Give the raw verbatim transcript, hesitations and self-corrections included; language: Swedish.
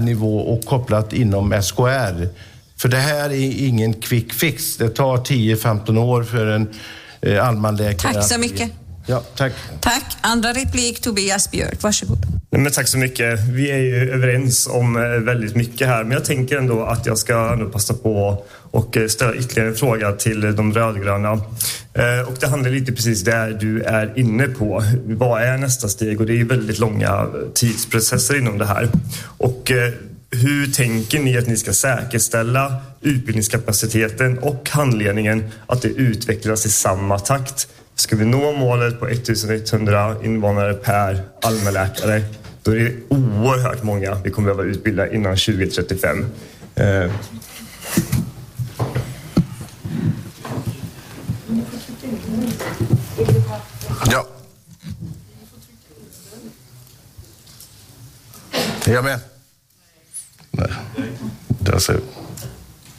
nivå och kopplat inom S K R. För det här är ingen quick fix. Det tar tio femton år för en eh, allmänläkare. Tack så mycket. Ja, tack. Tack. Andra replik, Tobias Björk. Varsågod. Nej, men tack så mycket. Vi är ju överens om väldigt mycket här. Men jag tänker ändå att jag ska nu passa på och ställa ytterligare en fråga till de rödgröna. Och det handlar lite precis där du är inne på. Vad är nästa steg? Och det är väldigt långa tidsprocesser inom det här. Och hur tänker ni att ni ska säkerställa utbildningskapaciteten och handledningen att det utvecklas i samma takt? Ska vi nå målet på ettusen invånare per allmänläkare, då är det oerhört många vi kommer behöva utbilda innan tjugo trettiofem. Eh. Ja. Är jag med? Nej. Det ser ut.